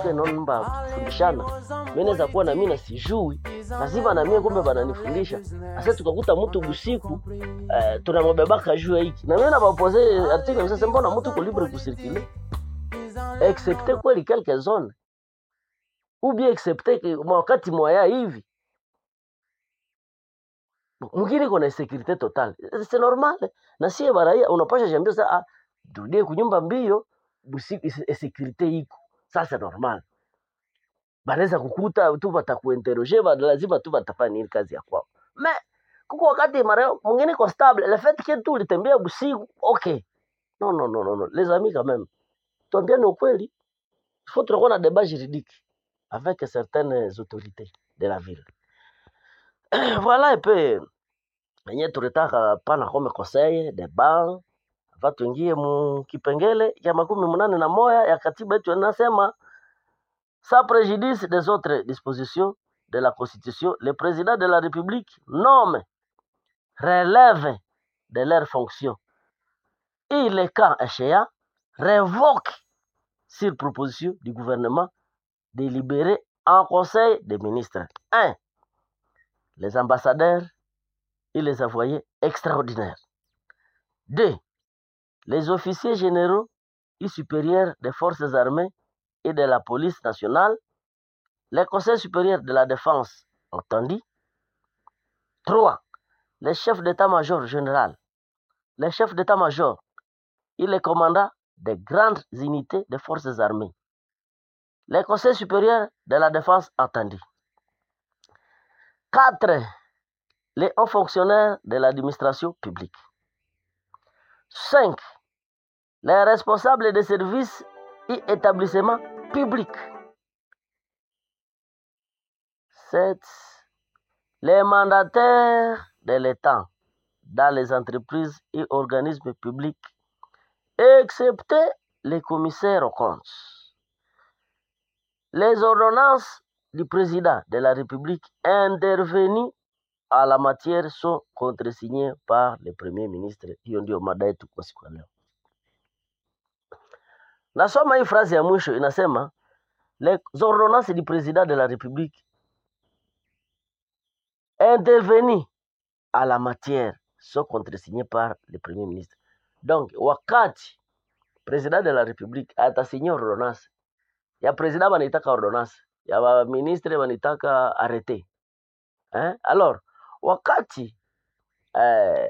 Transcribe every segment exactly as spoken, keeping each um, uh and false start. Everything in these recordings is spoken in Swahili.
tuke naomba kufundishana. Mimi naweza kuwa na mimi na sijui, lazima na mimi kumbe bananifundisha. Sasa tukakuta mtu busiku eh, tunamwebebaka juu hiki. Na mimi na bapose article sasa, mbona mtu ko libre kucirculer excepté kweli quelques zones ou bien excepté que wakati moya hivi mwingine kuna sécurité totale. C'est normal. Na sie baraia unapasha jambia sasa, ah, tudie kunyumba mbio busiku sécurité iko. Ça c'est normal. Banaweza kukuta tu batakuinterroger, ba lazima tu batafanya nini kazi ya kwao. Mais kuko wakati mara mwingine ko stable, le fait que tu ulitembea busiku, OK. Non non non non, les amis quand même. Tuambiane ukweli. Il faut trouver un débat juridique avec certaines autorités de la ville. Voilà un peu yenye tulitaka pana kome conseil débat. Va tuingie mu kipengele ya makumi munane na moya ya katiba yetu inasema, sans préjudice des autres dispositions de la Constitution, le président de la République nomme, relève de leurs fonctions et le cas échéant révoque sur proposition du gouvernement délibéré en Conseil des ministres. un. Les ambassadeurs et les envoyés extraordinaires. deux. Les officiers généraux et supérieurs des forces armées et de la police nationale, les conseils supérieurs de la défense entendu. trois. Les chefs d'état-major général, les chefs d'état-major et les commandants des grandes unités des forces armées, les conseils supérieurs de la défense entendu. quatre. Les hauts fonctionnaires de l'administration publique. cinq. Les responsables des services et établissements publics. sept. Les mandataires de l'État dans les entreprises et organismes publics, excepté les commissaires aux comptes. Les ordonnances du président de la République intervenues à la matière sont contresignées par le premier ministre. Hiyo ndio mada yetu kwa siku ya leo. Nasoma hii phrase ya mwisho inasema, les ordonnances du président de la République intervenues à la matière sont contresignées par le premier ministre. Donc wakati président de la République atasignia ordonnance, ya président wanaitaka ordonnance, ya ministre wanaitaka arrêté. Hein? Alors wakati eh,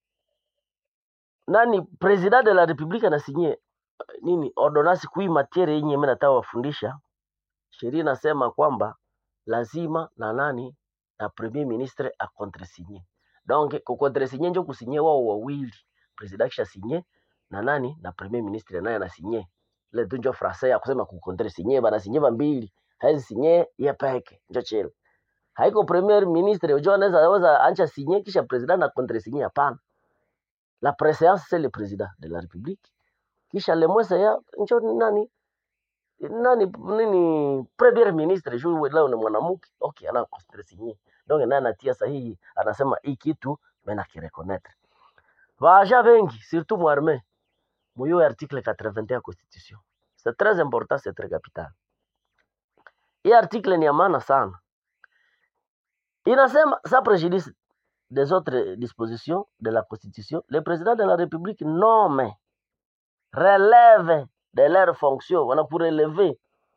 nani président de la République anasignie nini ordonnance kui matiere yenye mimi nataka wafundisha, sheria nasema kwamba lazima na nani na premier ministre a contresigner. Donc ku contresigner ndio kusigner wao wawili, président kisha signer na nani na premier ministre naye anasigner. Ile ndio français ya kusema ku contresigner, bana signer ba mbili, haizi signer ya peke ndio chele. Haiko premier ministre unajua anaweza anaweza ancha signer kisha president na contresigner, hapana. La préséance c'est le président de la République. Kisha le mwesa ya njo nani nani nini premier ministre juu leo ni mwanamke, okay, ana contresigner. Donc nani anatia sahihi, anasema hii kitu mimi na kireconnaître. Vaja vengi surtout mu armée. Moyo article quatre-vingt-un ya constitution. C'est très important, c'est très capital. Hii article ni ya maana sana. Inasema sans préjudice des autres dispositions de la Constitution, le président de la République nomme, relève de leurs fonctions, on a pour relever,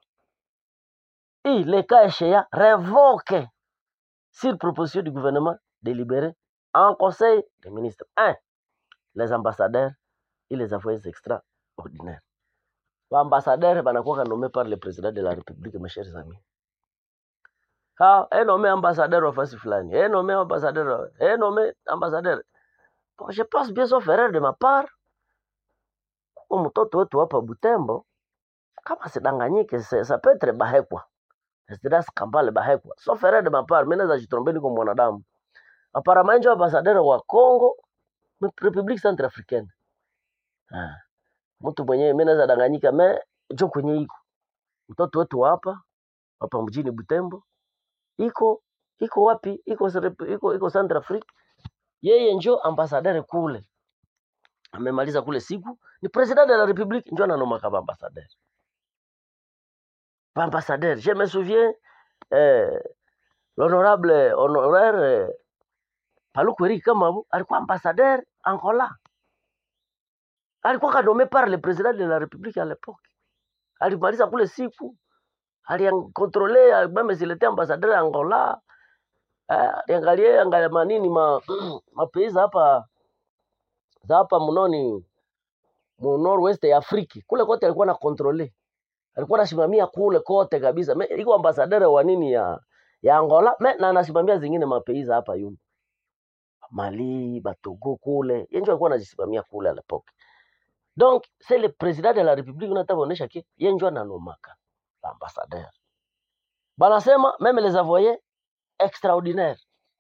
et les cas échéants révoque sur proposition du gouvernement délibéré en Conseil des ministres. un. Les ambassadeurs et les envoyés extraordinaires. Les ambassadeurs sont nommés par le président de la République, mes chers amis. Ah, est nommé ambassadeur offensif flani, est nommé ambassadeur, est nommé ambassadeur. Bon, je pense bien sauf erreur de ma part. Kwa mtoto wetu hapa Butembo, kama sidanganyike, ça peut être Bahekwa. C'est Kambale Bahekwa. Sauf erreur de ma part, mimi naweza jitrombeni kwa mwanadamu. Apparemment ndio ambassadeur wa Congo, République Centrafricaine. Ah. Mtu mwenyewe mimi naweza danganyika, me jo kwenye iko. Mtoto wetu hapa, hapa mjini Butembo. Iko iko wapi? Iko iko iko Centrafrique. Yeye njo ambassadeur kule. Amemaliza kule siku, ni president de la République njo ananoma kama ambassadeur. ambassadeur. Je me souviens, eh, l'honorable honoraire eh, Paluku Eric Kamabu alikuwa ambassadeur Angola. Alikuwa kanomé par le président de la République à l'époque. Alimaliza kule siku, aliankontrole meme zilete ambassadeur Angola. Eh, aliangalia angalia manini ma mapeiza hapa za hapa mnoni mu northwest ya Afrika. Kule kote alikuwa na controle. Alikuwa anasimamia kule kote kabisa. Me, iko ambassadeur wa nini ya ya Angola, me, na anasimamia zingine mapeiza hapa yumo. Mali, Batogo kule. Yenjo alikuwa anajisimamia kule à l'époque. Donc, c'est le président de la République unataka kuonesha ki yenjo ananomaka ambassadeur. Banasema même les envoyés extraordinaires.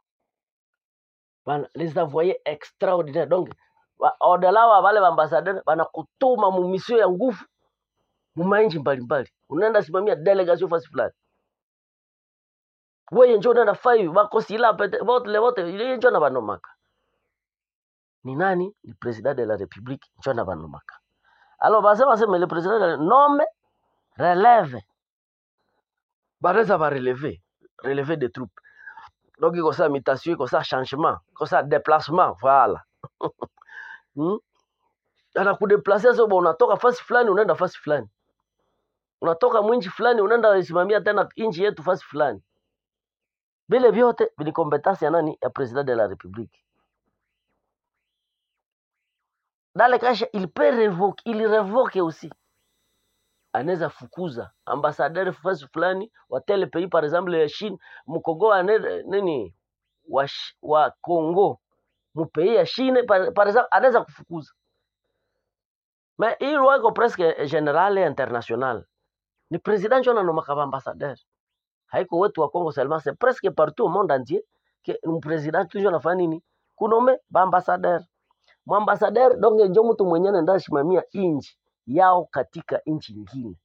Bana les envoyés extraordinaires. Donc, au-delà wa wale ambassadeurs banakutuma mu mission ya nguvu mu mainchi mbalimbali. Unaenda simamia delegation fasi fulani. Wewe njoo unaenda five bako sila pete vote le vote ile njoo na banomaka. Ni nani? Ni président de la République njoo na banomaka. Alors basema sema le président de nomme relève. Banaweza ba relever, relever des troupes. Donc iko ça mutation, iko ça changement, iko ça déplacement, voilà. hmm? Ana kudeplacer sio unatoka fasi fulani unaenda fasi fulani. Unatoka mwinchi fulani unaenda simamia tena inchi yetu fasi fulani. Vile vyote vini compétence ya nani? Ya président de la République. Dans le cas, il peut révoquer, il révoque aussi. Anaweza fukuza ambassadeur fasi fulani wa tel pays, par exemple ya Chine, mkongo ane nini wa wa Congo, mu pays ya Chine par, par exemple anaweza kufukuza. Mais il wako presque général et international. Ni président ndio ananomaka ambassadeur. Haiko wetu wa Congo seulement, c'est presque partout au monde entier que un président toujours anafanya nini? Kunome ba ambassadeur. Mwambassadeur donc ndio mtu mwenyewe anaenda simamia inchi yao katika inchi nyingine.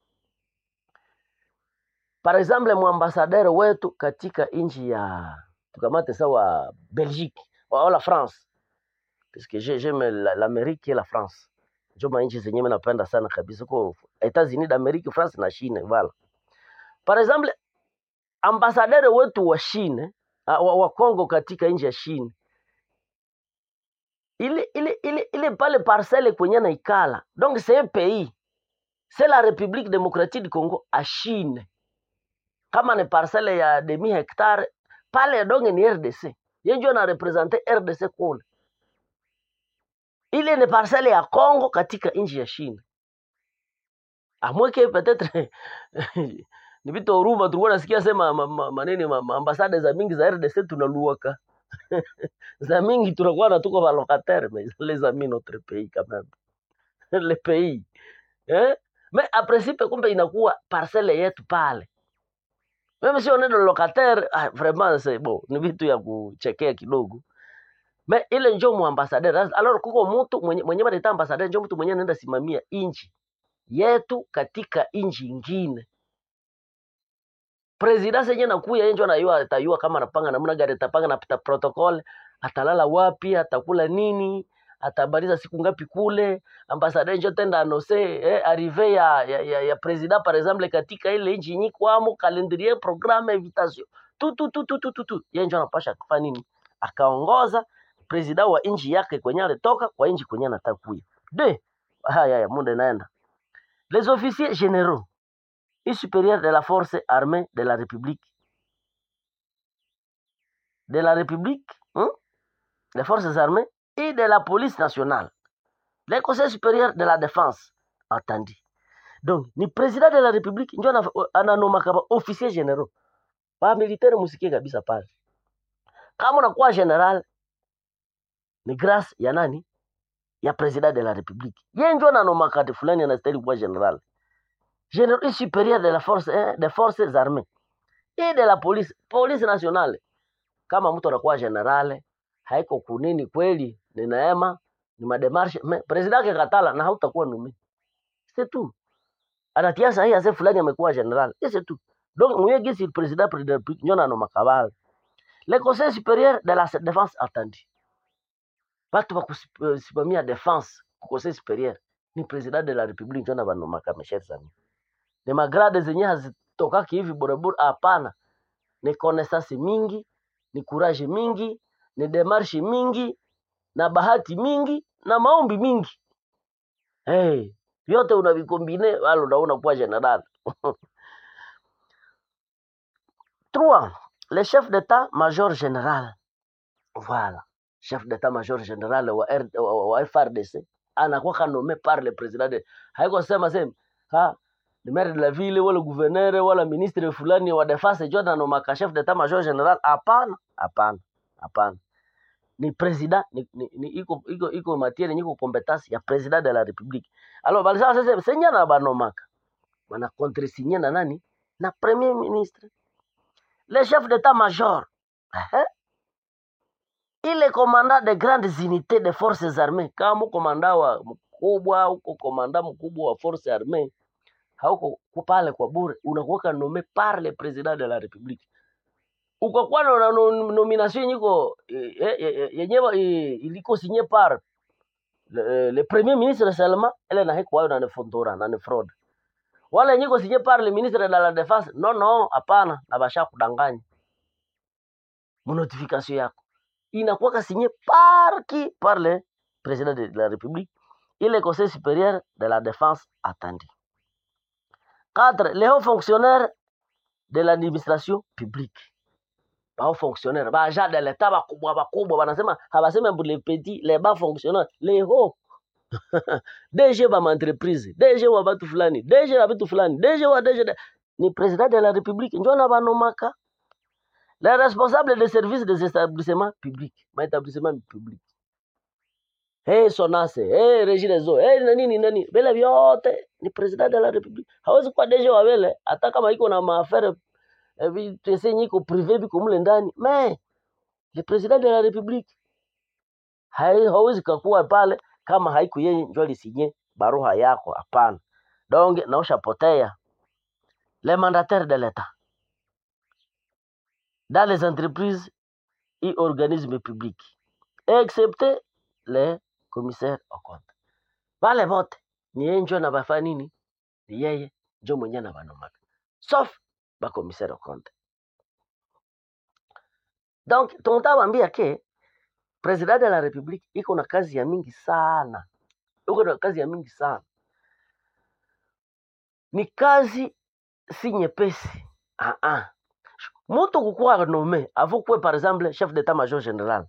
Par exemple, mwambassadeur wetu katika inchi ya tukamate sawa Belgique ou la France. Parce que j'aime l'Amérique et la France. Ndio mainchi zenyewe mimi napenda sana kabisa kwa États-Unis d'Amérique, France na Chine, voilà. Par exemple, ambassadeur wetu wa Chine, wa, wa Congo katika inchi ya Chine. Ile ile ile ile pale parcelle kwenye na ikala. Donc c'est un pays. C'est la République démocratique du Congo à Chine. Kama ni parcelle ya demi hectare pale donc ni R D C. Yenjo na representer R D C kule. Ile ni parcelle ya Congo katika nchi ya Chine. Amweke peut-être ni vitu huruma tulikuwa nasikia sema manene ambassade za mingi za R D C tunaluaka. Za mingi tunakuwa na tuko valocataire mais les amis notre pays quand même. Le pays. Eh? Mais à principe kumbe inakuwa parcelle yetu pale. Mimi si onedo locataire, ah, vraiment c'est bon, ni vitu ya kuchekea kidogo. Mais ile njoo mu ambassadeur. Alors kuko mtu mwenye mwenye mtaleta ambassadeur njoo mtu mwenye anaenda simamia inchi yetu katika inchi nyingine. President yenyewe nakuya yeye njoo anayua atayua kama anapanga namna gani atapanga na pita protocol, atalala wapi, atakula nini, atabaliza siku ngapi kule, ambassadeur njoo tenda annoncer eh, arrivée ya, ya, ya, ya president par exemple katika ile inchi nyinyi kwamo calendrier programme invitation. Tu tu tu tu tu tu. Yeye njoo anapasha kufanya nini? Akaongoza president wa inchi yake kwenye alitoka kwa inchi kwenye anataka kuya. De, haya haya muda naenda. Les officiers généraux et supérieurs de la force armée de la République. De la République, hein? Les forces armées et de la police nationale. Les conseils supérieurs de la défense, entendu. Donc, ni président de la République, ndio ananoma kama officiers généraux. Ba militaire musikie kabisa pale. Kama unakuwa general ni grâce ya nani? Ya président de la République. Yeye ndio ananoma kati fulani anastahili kuwa general. Général supérieur de la force eh, des forces armées et de la police, police nationale. Kama mtu anakuwa general, haiko kunini kweli, ni neema, ni mademarshe, president akikatala na hautakuwa numi. C'est tout. Anatia sahihi ase fulani amekuwa general. C'est tout. Donc mwenye gisi le président de la République ndio anano makabala. Le conseil supérieur de la défense attendu. Watu wa kusimamia défense, conseil supérieur, ni président de la République ndio anano makama chef zami. Ni magrade zenye haitokaki hivi bure bure, hapana. Ni connaissance mingi, ni courage mingi, ni demarche mingi, na bahati mingi, na maombi mingi. Hey, yote unavikombine wala unaona kuwa general. Trois, le chef d'état-major général. Voilà. Chef d'état-major général wa, R, wa, wa F R D C anakuwa nommé par le président de haiko sema sema ha le maire de la ville wala gouverneur wala ministre fulani wa defense Jordan no maka chef d'état-major général. Hapana, hapana, hapana. Ni président ni, ni, ni iko iko iko matière ni iko compétence ya président de la république. Alors bali sasa sasa senya na banomaka wana contresigner na nani na premier ministre, le chef d'état-major. Eh? Il est commandant de grandes unités de forces armées. Kama komanda wa mkubwa uko komanda mkubwa wa forces armées, hauko pale kwa bure, unakuwa nommé par le président de la république. Uko kwa na nomination nyiko yenyewe iliko signé par le, le premier ministre seulement, elle na heko wayo na ne fondora na ne fraud. Wala nyiko signé par le ministre de la défense. Non non, hapana, na basha kudanganya. Mon notification yako inakuwa signé par qui? Par le président de la République et le Conseil supérieur de la défense attendu. Quatre, les hauts fonctionnaires de l'administration publique. Les hauts fonctionnaires, les agents de l'État, les petits, les bas fonctionnaires, les hauts. D G wa entreprise, D G wa batu fulani, D G wa batu fulani, D G wa D G ni président de la République, ndio na banomaka. Les responsables des services des établissements publics, ma établissement public. Hey Sonase, hey Regideso, hey nani nani, vile vyote ni president de la République. Hawezi kwa deje wa vile, hata kama iko na maafere vitu nyiko privé biko mle ndani, mais le président de la République hai hawezi kuwa pale kama haiko yeye ndio alisinye baruha yako, hapana. Donc naosha potea. Les mandataires de l'État dans les entreprises et organismes publics, excepté les commissaires au compte. Wale wote ni yeye ndio na bafanya nini? Ni yeye ndio mwenyewe na banomaka. Sauf ba commissaire au compte. Donc tunatawambia ke president de la République iko na kazi ya mingi sana. Iko na kazi ya mingi sana. Ni kazi si nyepesi. Ah ah. Mtu kukuwa nommé, avukwe par exemple chef d'état-major général.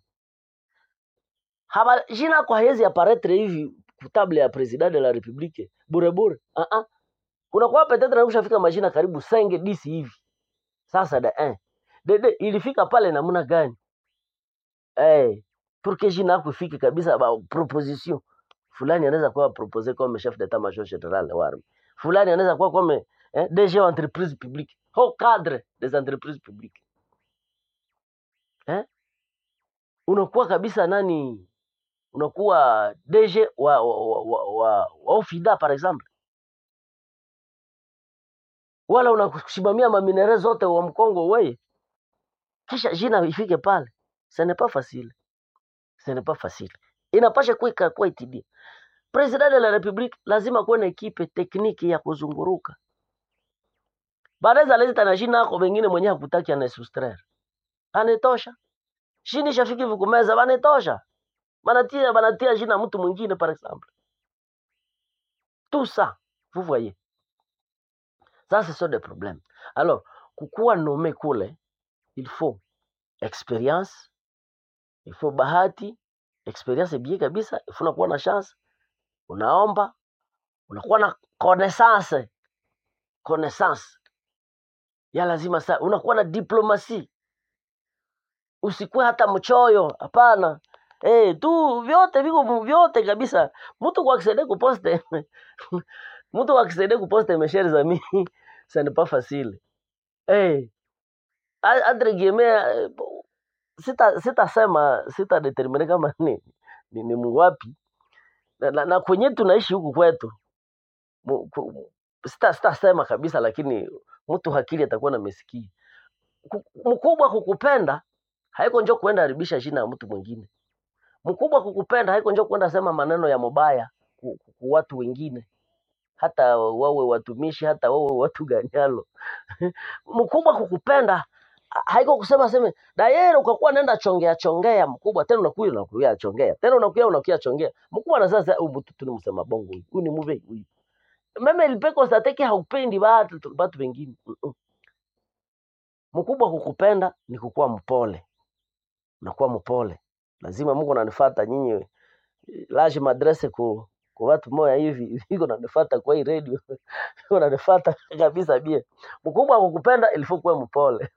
Haba jina kwa hezi apparaître hivi kutable ya president de la République bure bure. Ah ah. Unakuwa peut-être na kushafika majina karibu cinq dix hivi. Sasa de un. De de ilifika pale namna gani? Eh, pour que jina yako ifike kabisa ba proposition. Fulani anaweza kuwa proposer comme chef d'état-major général wa army. Fulani anaweza kuwa comme eh, D G entreprise publique. Haut cadre des entreprises publiques. Eh? Unakuwa kabisa nani? Unakuwa D G wa wa wa wa, wa Ofida par exemple. Wala unakusimamia maminere zote wa Mkongo wewe. Kisha jina ifike pale. Ce n'est pas facile. Ce n'est pas facile. Inapasha kuika kwa itidi. President de la République lazima kuwe na ekipe tekniki ya kuzunguruka. Baadaye aleta na jina yako wengine mwenyewe hakutaki anasustraire. Anetosha. Jini shafiki vikumeza banetosha. Banatia banatia jina mtu mwingine par exemple. Tout ça, vous voyez. Ça ce sont des problèmes. Alors, kukuwa nommé kule, il faut expérience, il faut bahati, expérience bien kabisa, il faut unakuwa na chance, unaomba, unakuwa na connaissance, connaissance. Ya lazima sana, unakuwa na diplomatie. Usikuwe hata mchoyo, hapana. Eh, tu vyote viko vyote kabisa. Mtu kwa accéder ku poste. Mtu kwa accéder ku poste mes chers amis, ça n'est pas facile. Eh, entre guillemets, sita sita sema sita determine kama ni ni, ni mwapi na, na, na kwenye tunaishi huku kwetu sita sita sema kabisa, lakini mtu hakili atakuwa na mesikia mkubwa kukupenda haiko njoo kwenda haribisha jina ya mtu mwingine. Mkubwa kukupenda haiko njoo kwenda sema maneno ya mabaya ku, ku, ku watu wengine. hata wawe watumishi, hata wawe watu ganyalo. Mkubwa kukupenda haiko kusema seme dayere ukakuwa nenda chongea chongea mkubwa tena unakuja unakuja chongea tena unakuja unakuja chongea mkubwa na sasa huyu mtu tunamsema bongo huyu huyu ni muve huyu meme ilipeko stateki haupendi watu watu wengine mm -mm. Mkubwa kukupenda ni kukuwa mpole, unakuwa mpole. Lazima Mungu ananifuata nyinyi laje madrese ku kwa watu moja hivi iko nanifuata kwa hii radio iko nanifuata kabisa bie. Mkubwa kukupenda ilifo kuwa mpole.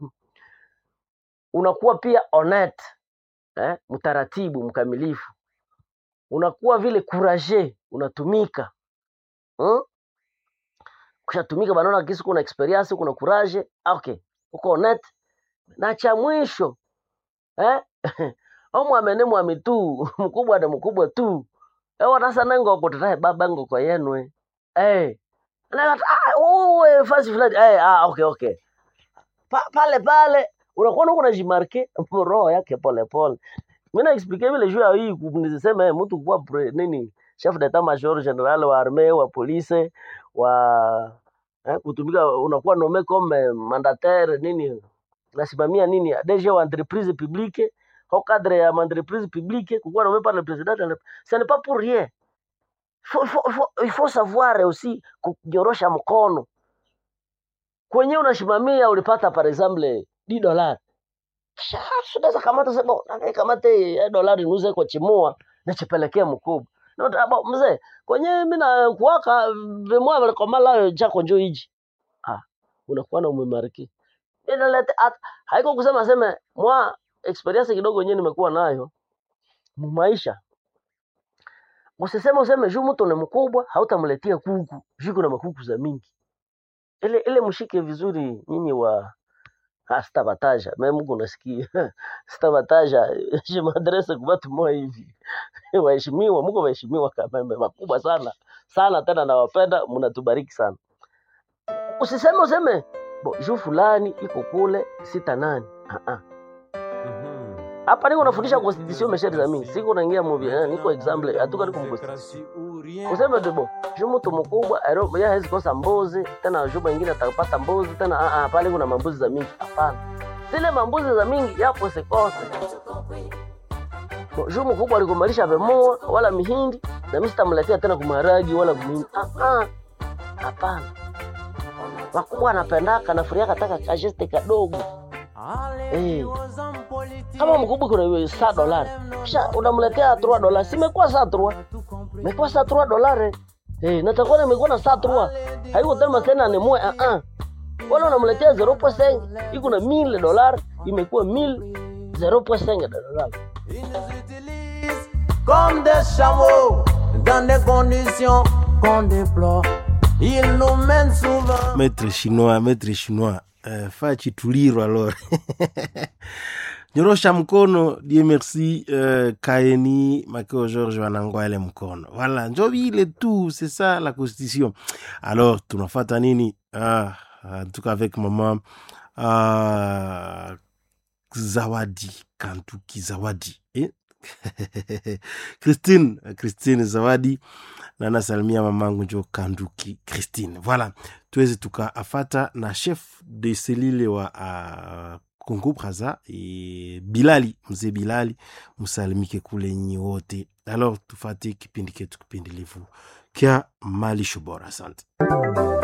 Unakuwa pia honnête, eh, mtaratibu, mkamilifu. Unakuwa vile courage, unatumika. Hmm? Kushatumika banaona kisi kuna experience, kuna courage, okay. Uko honnête. Na cha mwisho, eh? Omu amene mwami tu, mkubwa na mkubwa tu. Ewa nasa nango kutatahe baba ngo kwa yenwe. Eh. Na ah, uwe fasi fulani. Eh, ah, okay, okay. Pa, pale pale unakuwa uko najimarke roho yake pole pole. Mimi na explique vile juu ya hii kunisema eh mtu kwa nini chef d'état major general wa armée wa police wa eh, kutumika unakuwa nommé comme mandataire nini nasimamia nini D G wa entreprise publique au cadre ya entreprise publique kukuwa nommé par le président. Ce n'est pas pour rien. Faut, faut, faut, il faut savoir aussi kunyorosha mkono. Kwenye unasimamia ulipata par exemple dix dollars. Sasa kamata sebo, kamate dolari nuze kwa chimua na chipelekea mkubwa. Na abo mzee, kwenye mimi na kuwaka vimwa vile kwa mala chako njoo hiji. Ah, unakuwa na umemariki. Ila lete haiko kusema sema mwa experience kidogo yenyewe nimekuwa nayo mu maisha. Usiseme useme juu mtu ni mkubwa hautamletea kuku. Jiko na makuku za mingi. Ile ile mshike vizuri nyinyi wa Stabataja, mimi Mungu nasikia. Stabataja, je madrese kwa watu moja hivi. Waheshimiwa, Mungu waheshimiwa kama makubwa sana. Sana tena nawapenda, mnatubariki sana. Usiseme useme, bo juu fulani iko kule sita nane. Ah ah. Hapa niko nafundisha constitution meshari za mimi. Siko naingia movie, niko example, atuka niko constitution. Useme debo, juu mtu mkubwa, ero yeye hawezi kosa mbuzi, tena juu mwingine atakapata mbuzi, tena ah ah pale kuna mambuzi za mingi. Hapana. Zile mambuzi za mingi yapo sekose. Juu mkubwa alikomalisha vemoa wala mihindi na mimi sitamletea tena kumaragi wala mihindi. Ah ah. Hapana. Wakubwa anapendaka na furiaka taka kajeste kadogo. Eh. Kama mkubwa kuna sa dolari. Kisha unamletea trois dollars. Simekuwa sa trois. Mekuwa sa trois dollars. Eh, natakuwa nimekuwa na sa trois. Haiko tena tena ni moja ah ah. Wala unamletea zero point cinq, iko na mille dollars, imekuwa mille zero point cinq dollars. Ils nous utilisent comme des chameaux dans des conditions qu'on déplore. Ils nous mènent souvent. Maître chinois, maître chinois, euh, fachi tuliro alors. Nyorosha mkono, Dieu merci, euh, Kaeni, Makeo George Wanangwale mkono. Voilà, njobi ile tout, c'est ça la constitution. Alors, tunafata nini? Ah, en tout cas avec maman, ah, Zawadi, Kantuki Zawadi. Eh? Christine, Christine Zawadi. Nana salimia mamangu njo Kanduki Christine. Voilà, tuweze tuka afata na chef de selile wa uh, Congo Brazza e Bilali, mzee Bilali, musalimike kule nyi wote. Alors tufate kipindi ketu kipindi livu kia malisho bora. Asante.